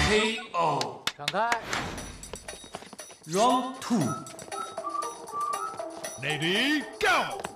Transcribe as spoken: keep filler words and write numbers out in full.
K O。 闪开。 Round two。 Lady go。